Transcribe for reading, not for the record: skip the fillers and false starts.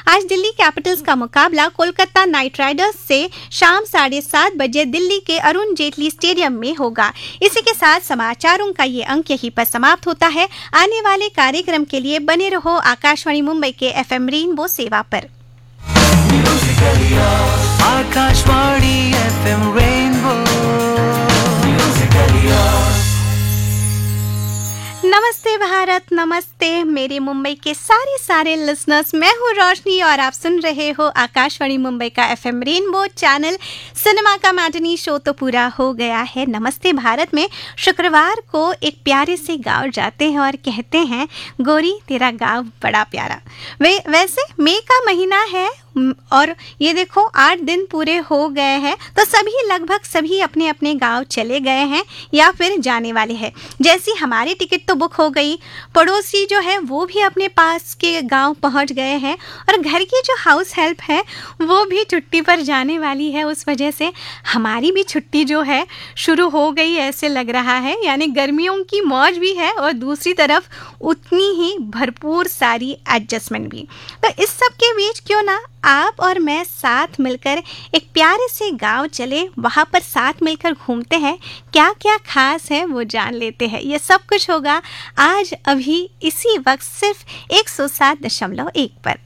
आज दिल्ली कैपिटल्स का मुकाबला कोलकाता नाइट राइडर्स से शाम 7:30 बजे दिल्ली के अरुण जेटली स्टेडियम में होगा। इसी के साथ समाचारों का ये अंक यहीं पर समाप्त होता है। आने वाले कार्यक्रम के लिए बने रहो आकाशवाणी मुंबई के FM रेनबो सेवा पर। Akashvani FM rainbow. नमस्ते भारत, नमस्ते मेरे मुंबई के सारे लिसनर्स। मैं हूँ रोशनी और आप सुन रहे हो आकाशवाणी मुंबई का FM रेनबो चैनल। सिनेमा का मैटिनी शो तो पूरा हो गया है। नमस्ते भारत में शुक्रवार को एक प्यारे से गाँव जाते हैं और कहते हैं गोरी तेरा गाँव बड़ा प्यारा। वैसे मई का महीना है और ये देखो 8 दिन पूरे हो गए हैं, तो लगभग सभी अपने अपने गांव चले गए हैं या फिर जाने वाले हैं। जैसी हमारी टिकट तो बुक हो गई, पड़ोसी जो है वो भी अपने पास के गांव पहुंच गए हैं और घर की जो हाउस हेल्प है वो भी छुट्टी पर जाने वाली है। उस वजह से हमारी भी छुट्टी जो है शुरू हो गई ऐसे लग रहा है। यानी गर्मियों की मौज भी है और दूसरी तरफ उतनी ही भरपूर सारी एडजस्टमेंट भी। तो इस सब के बीच क्यों ना आप और मैं साथ मिलकर एक प्यारे से गांव चले, वहाँ पर साथ मिलकर घूमते हैं, क्या क्या खास है वो जान लेते हैं। ये सब कुछ होगा आज अभी इसी वक्त सिर्फ 107.1 पर।